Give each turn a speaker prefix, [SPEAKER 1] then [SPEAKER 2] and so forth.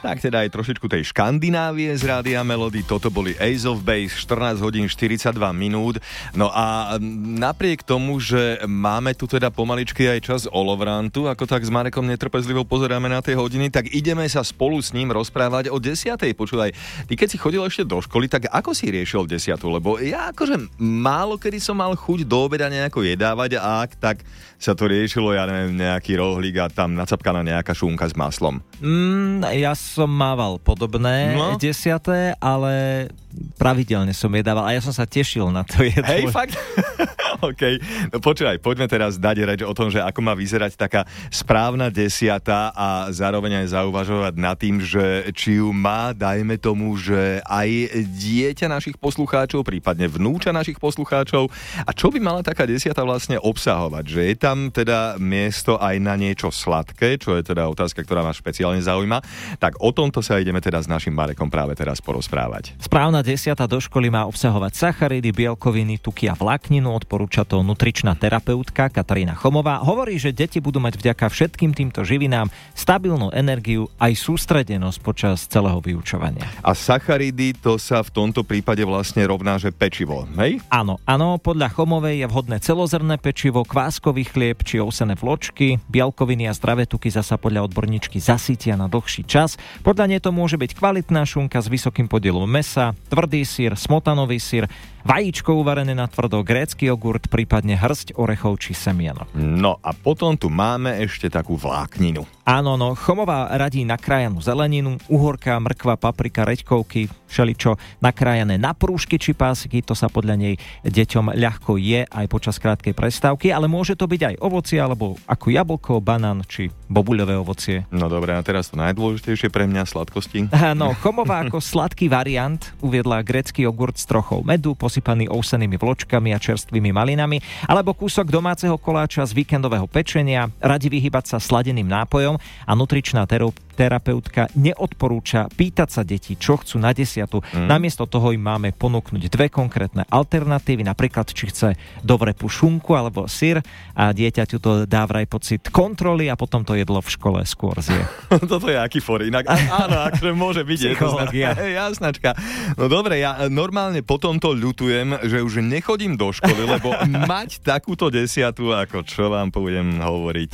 [SPEAKER 1] Tak teda aj trošičku tej Škandinávie z Rádia Melody. Toto boli Ace of Base, 14 hodín 42 minút. No a napriek tomu, že máme tu teda pomaličky aj čas Olovrantu, ako tak s Marekom netrpezlivo pozeráme na tie hodiny, tak ideme sa spolu s ním rozprávať o 10. Počúvaj, ty keď si chodil ešte do školy, tak ako si riešil 10? Lebo ja akože málo kedy som mal chuť do obeda nejako jedávať a ak tak sa to riešilo, ja neviem, nejaký rohlík a tam nacapkaná nejaká šunka s maslom.
[SPEAKER 2] Ja som mával podobné 10, ale pravidelne som jedával a ja som sa tešil na to jedlo.
[SPEAKER 1] Hej, fakt? OK. No počúvaj, poďme teraz dať reč o tom, že ako má vyzerať taká správna 10 a zároveň aj zauvažovať nad tým, že či ju má, dajme tomu, že aj dieťa našich poslucháčov, prípadne vnúča našich poslucháčov. A čo by mala taká 10 vlastne obsahovať? Že je tam teda miesto aj na niečo sladké, čo je teda otázka, ktorá ma špeciálne zaujíma. Tak o tomto sa ideme teda s našim Marekom práve teraz porozprávať.
[SPEAKER 2] Správna 10 do školy má obsahovať sacharidy, bielkoviny, tuky a vlákninu. Odporúča to nutričná terapeutka Katarína Chomová. Hovorí, že deti budú mať vďaka všetkým týmto živinám stabilnú energiu aj sústredenosť počas celého vyučovania.
[SPEAKER 1] A sacharidy, to sa v tomto prípade vlastne rovná, že pečivo, hej?
[SPEAKER 2] Áno, podľa Chomovej je vhodné celozrnné pečivo, kváskový chlieb či ovsené vločky. Bielkoviny a zdravé tuky zasa podľa odborníčky zasítia na dlhší čas. Podľa nej to môže byť kvalitná šunka s vysokým podielom mäsa, tvrdý syr, smotanový syr, vajíčko uvarené na tvrdo, grécky jogurt, prípadne hrst orechov či semienok.
[SPEAKER 1] No a potom tu máme ešte takú vlákninu.
[SPEAKER 2] Áno, Chomová radí nakrájanú zeleninu, uhorka, mrkva, paprika, reďkovky, všeličo nakrájané na prúžky či pásiky, to sa podľa nej deťom ľahko je aj počas krátkej prestávky, ale môže to byť aj ovocie, alebo ako jablko, banán či bobuľové ovocie.
[SPEAKER 1] No dobré, a teraz to najdôležitejšie pre mňa, sladkosti.
[SPEAKER 2] Áno, Chomová ako sladký variant uviedla grécky jogurt s trochou medu, posypaný ovsenými vločkami a čerstvými malinami, alebo kúsok domáceho koláča z víkendového pečenia, radi vyhybať sa sladeným nápojom a nutričná terapeutka neodporúča pýtať sa detí, čo chcú na 10. Namiesto toho im máme ponúknuť dve konkrétne alternatívy, napríklad či chce do vrepu šunku alebo syr a dieťaťu to dá vraj pocit kontroly a potom to jedlo v škole skôr zje.
[SPEAKER 1] Toto je aký for, inak áno, akože môže byť
[SPEAKER 2] psychológia.
[SPEAKER 1] Jasnačka. No dobre, ja normálne po tomto ľutujem, že už nechodím do školy, lebo mať takúto 10, ako čo vám budem hovoriť.